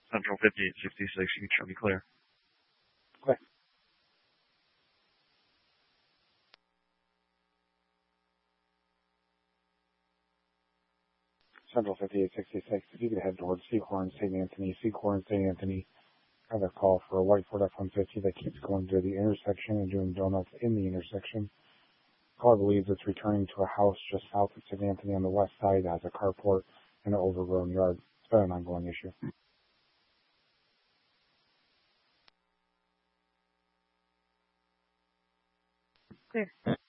Central 5866. You can show me clear. Okay. Central 5866. If you could head towards Sequoia, St. Anthony, I have a call for a white Ford F-150 that keeps going to the intersection and doing donuts in the intersection. Caller believes it's returning to a house just south of St. Anthony on the west side that has a carport and an overgrown yard. It's been an ongoing issue. Clear.